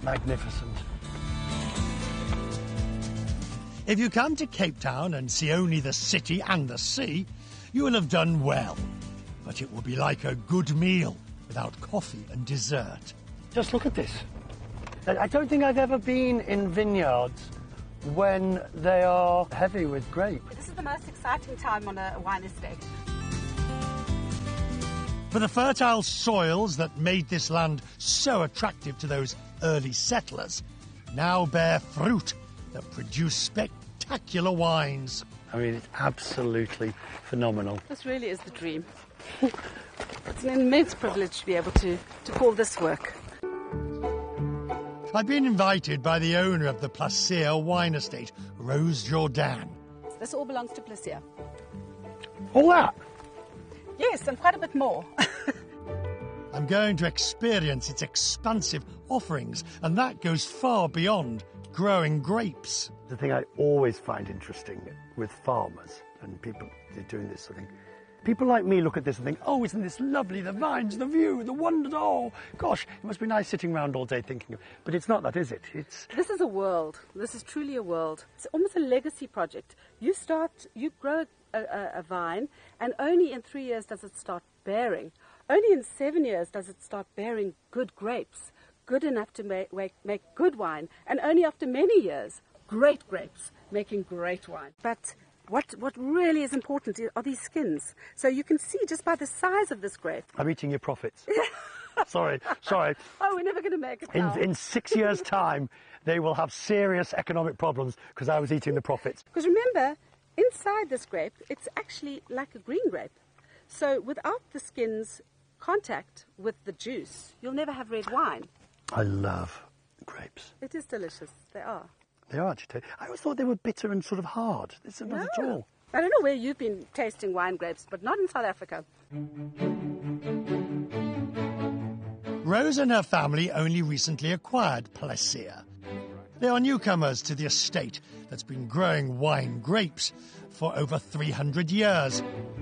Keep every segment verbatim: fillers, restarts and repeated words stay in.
magnificent. If you come to Cape Town and see only the city and the sea, you will have done well. But it will be like a good meal without coffee and dessert. Just look at this. I don't think I've ever been in vineyards when they are heavy with grape. This is the most exciting time on a wine estate. For the fertile soils that made this land so attractive to those early settlers now bear fruit that produce spectacular wines. I mean, it's absolutely phenomenal. This really is the dream. It's an immense privilege to be able to, to call this work. I've been invited by the owner of the Placia wine estate, Rose Jordan. This all belongs to Placia. All that? Yes, and quite a bit more. I'm going to experience its expansive offerings, and that goes far beyond growing grapes. The thing I always find interesting with farmers and people doing this sort of thing, people like me look at this and think, oh, isn't this lovely, the vines, the view, the wonders, oh, gosh, it must be nice sitting around all day thinking of it. But it's not that, is it? It's... This is a world. This is truly a world. It's almost a legacy project. You start, you grow a, a, a vine, and only in three years does it start bearing. Only in seven years does it start bearing good grapes, good enough to make, make, make good wine, and only after many years, great grapes, making great wine. But what, what really is important are these skins. So you can see just by the size of this grape. I'm eating your profits. sorry, sorry. Oh, we're never going to make it now. In, in six years' time, they will have serious economic problems because I was eating the profits. Because remember, inside this grape, it's actually like a green grape. So without the skin's contact with the juice, you'll never have red wine. I love grapes. It is delicious. They are. They are, actually. I always thought they were bitter and sort of hard. This is not No. at all. I don't know where you've been tasting wine grapes, but not in South Africa. Rose and her family only recently acquired Placia. They are newcomers to the estate that's been growing wine grapes for over three hundred years.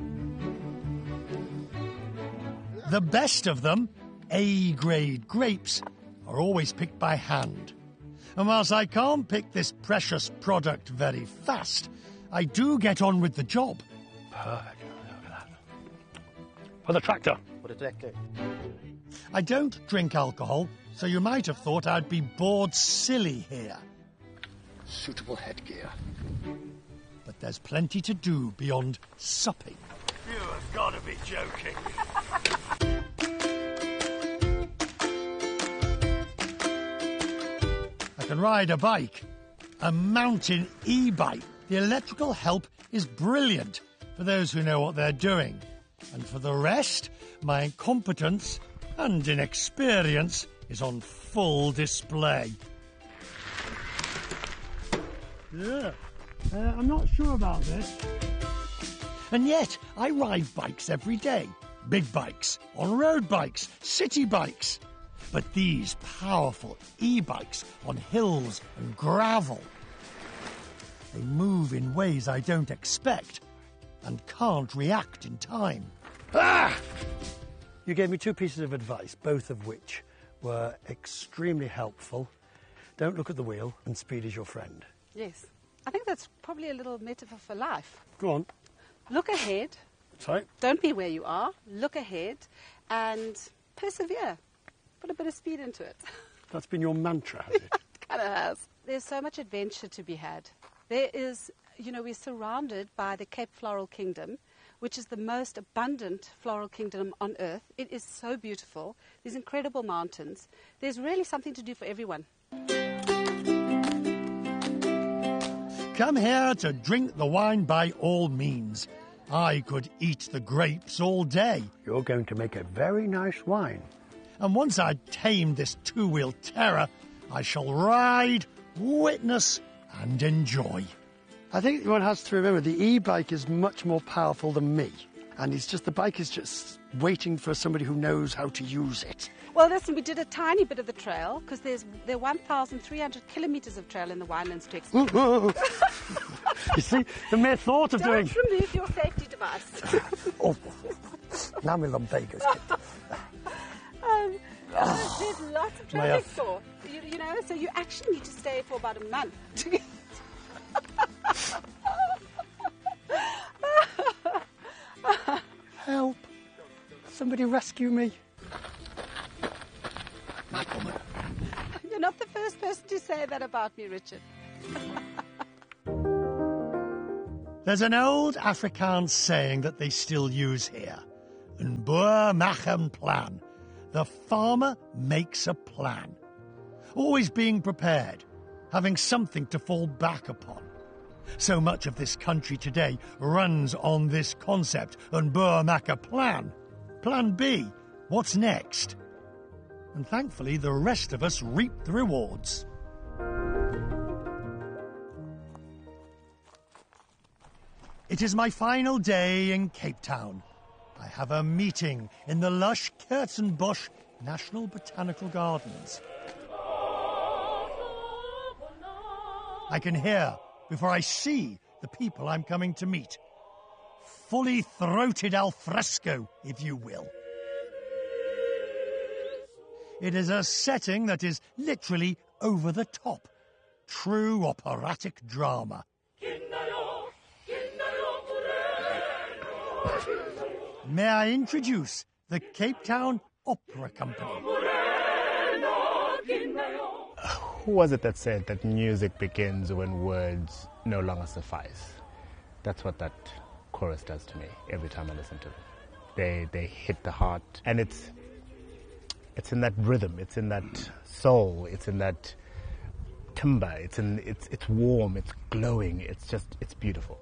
The best of them, A-grade grapes, are always picked by hand. And whilst I can't pick this precious product very fast, I do get on with the job. Perfect. Look at that. For the tractor. For the tractor. I don't drink alcohol, so you might have thought I'd be bored silly here. Suitable headgear. But there's plenty to do beyond supping. You have got to be joking. I can ride a bike, a mountain e-bike. The electrical help is brilliant for those who know what they're doing. And for the rest, my incompetence and inexperience is on full display. Yeah, uh, I'm not sure about this. And yet, I ride bikes every day. Big bikes, on-road bikes, city bikes. But these powerful e-bikes on hills and gravel, they move in ways I don't expect and can't react in time. Ah! You gave me two pieces of advice, both of which were extremely helpful. Don't look at the wheel, and speed is your friend. Yes. I think that's probably a little metaphor for life. Go on. Look ahead. Sorry? Don't be where you are. Look ahead and persevere. Put a bit of speed into it. That's been your mantra, has it? It kind of has. There's so much adventure to be had. There is, you know, we're surrounded by the Cape Floral Kingdom, which is the most abundant floral kingdom on earth. It is so beautiful. There's incredible mountains. There's really something to do for everyone. Come here to drink the wine by all means. I could eat the grapes all day. You're going to make a very nice wine. And once I've tamed this two-wheel terror, I shall ride, witness and enjoy. I think one has to remember the e-bike is much more powerful than me. And it's just, the bike is just waiting for somebody who knows how to use it. Well, listen, we did a tiny bit of the trail because there's there are one thousand three hundred kilometres of trail in the Winelands to explore. Ooh, ooh. You see, the mere thought of Don't doing... Don't remove your safety device. Oh, now I'm in Las Vegas. um, There's, there's lots of My traffic off- for. You, you know, so you actually need to stay for about a month to get. Help! Somebody rescue me. My woman. You're not the first person to say that about me, Richard. There's an old Afrikaans saying that they still use here. Een boer maak een plan. The farmer makes a plan. Always being prepared, having something to fall back upon. So much of this country today runs on this concept, een boer maak a plan. Plan B, what's next? And thankfully the rest of us reap the rewards. It is my final day in Cape Town. I have a meeting in the lush Kurtenbosch National Botanical Gardens. I can hear before I see the people I'm coming to meet. Fully throated al fresco, if you will. It is a setting that is literally over the top. True operatic drama. May I introduce the Cape Town Opera Company? Who was it that said that music begins when words no longer suffice? That's what that chorus does to me every time I listen to them. They they hit the heart, and it's it's in that rhythm, it's in that soul, it's in that timbre, it's in it's it's warm, it's glowing, it's just it's beautiful.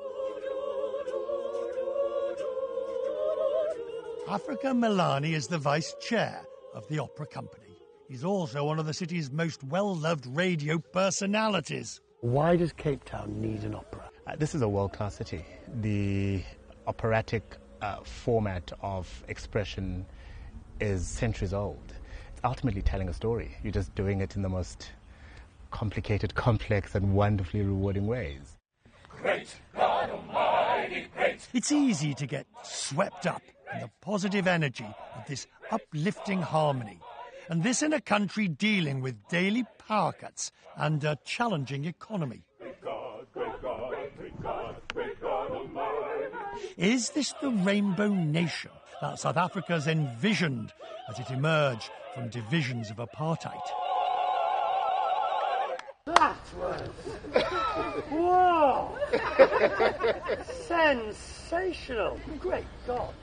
Africa Milani is the vice chair of the opera company. He's also one of the city's most well-loved radio personalities. Why does Cape Town need an opera? Uh, this is a world-class city. The operatic uh, format of expression is centuries old. It's ultimately telling a story. You're just doing it in the most complicated, complex, and wonderfully rewarding ways. Great God Almighty, great. It's easy to get swept up in the positive energy of this uplifting harmony. And this in a country dealing with daily power cuts and a challenging economy. Great God, great God, great God, great God Almighty. Is this the rainbow nation that South Africa's envisioned as it emerged from divisions of apartheid? That was... Whoa! Sensational! Great God!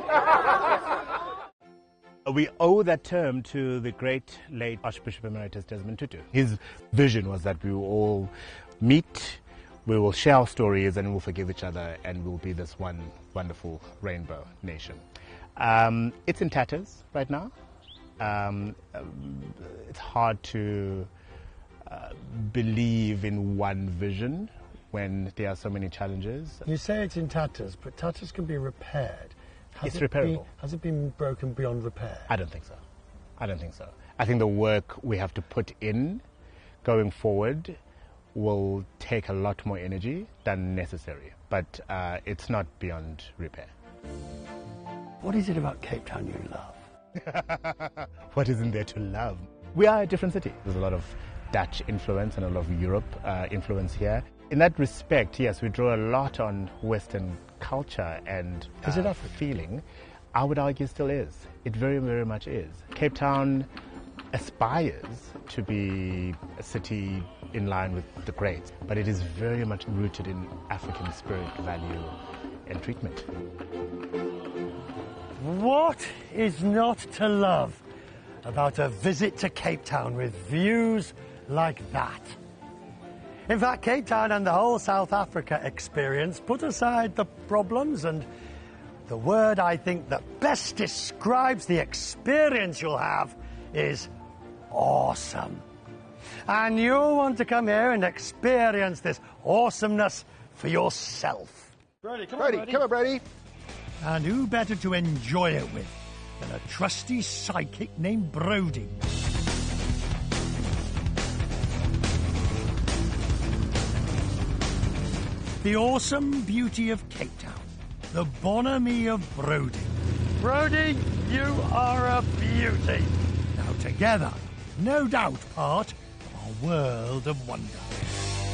We owe that term to the great late Archbishop Emeritus Desmond Tutu. His vision was that we will all meet, we will share our stories, and we'll forgive each other, and we'll be this one wonderful rainbow nation. Um, it's in tatters right now. Um, it's hard to uh, believe in one vision when there are so many challenges. You say it's in tatters, but tatters can be repaired. Has It's it repairable. Been, has it been broken beyond repair? I don't think so. I don't think so. I think the work we have to put in going forward will take a lot more energy than necessary, but uh, it's not beyond repair. What is it about Cape Town you love? What isn't there to love? We are a different city. There's a lot of Dutch influence and a lot of Europe uh, influence here. In that respect, yes, we draw a lot on Western culture and Is it uh, Africa? feeling. I would argue still is. It very, very much is. Cape Town aspires to be a city in line with the greats, but it is very much rooted in African spirit, value, and treatment. What is not to love about a visit to Cape Town with views like that? In fact, Cape Town and the whole South Africa experience put aside the problems, and the word I think that best describes the experience you'll have is awesome. And you'll want to come here and experience this awesomeness for yourself. Brody, come on, Brody. Come on, Brody. And who better to enjoy it with than a trusty sidekick named Brody? The awesome beauty of Cape Town. The bonhomie of Brody. Brody, you are a beauty. Together, no doubt part of our world of wonder.